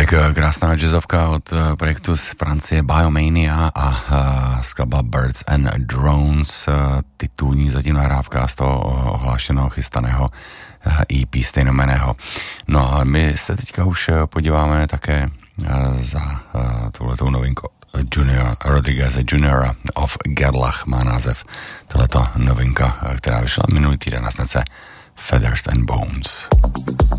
Tak krásná jazzovka od projektu z Francie Biomania a skladba Birds and Drones, titulní zatím nahrávka z toho ohlášeného chystaného EP stejnomenného. No a my se teďka už podíváme také za touhletou novinku Junior Rodriguez Juniora of Gerlach má název tohleto novinka, která vyšla minulý týden na snece Feathers and Bones.